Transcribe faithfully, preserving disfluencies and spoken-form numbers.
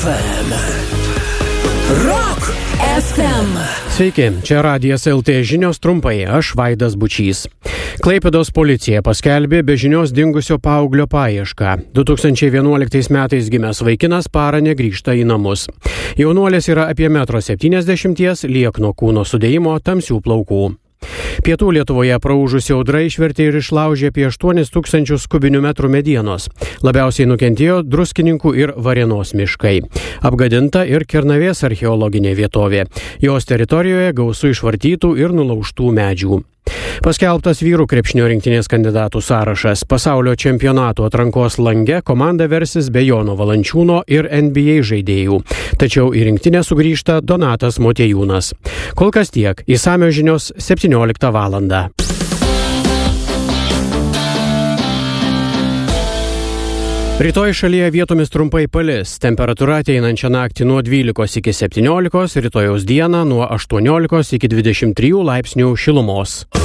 F M. Rock F M. Sveiki, čia Radijas L T žinios trumpai, aš Vaidas Bučys. Klaipėdos policija paskelbė be žinios dingusio paauglio paiešką. du tūkstančiai vienuoliktais metais gimęs vaikinas parą negrįžta į namus. Jaunuolis yra apie metro septyniasdešimties, liekno kūno sudėjimo, tamsių plaukų. Pietų Lietuvoje praūžusi audra išvertė ir išlaužė apie aštuonis tūkstančius kubinių metrų medienos. Labiausiai nukentėjo Druskininkų ir Varėnos miškai. Apgadinta ir Kernavės archeologinė vietovė. Jos teritorijoje gausu išvartytų ir nulaužtų medžių. Paskelbtas vyrų krepšinio rinktinės kandidatų sąrašas. Pasaulio čempionato atrankos lange komanda versis be Jono Valančiūno ir N B A žaidėjų. Tačiau į rinktinę sugrįžta Donatas Motiejūnas. Kol kas tiek. Išsamios žinios septynioliktą valandą. Rytoj šalyje vietomis trumpai palis. Temperatūra ateinančią naktį nuo dvylikos iki septyniolikos, rytojaus dieną nuo aštuoniolikos iki dvidešimt trijų laipsnių šilumos.